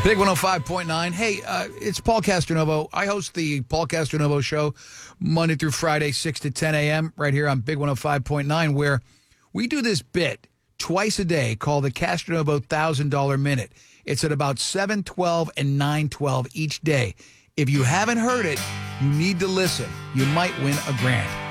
Big 105.9. Hey, it's Paul Castronovo. I host the Paul Castronovo Show Monday through Friday, 6 to 10 a.m. right here on Big 105.9, where we do this bit twice a day called the Castronovo $1,000 Minute. It's at about 7:12 and 9:12 each day. If you haven't heard it, you need to listen. You might win a grand.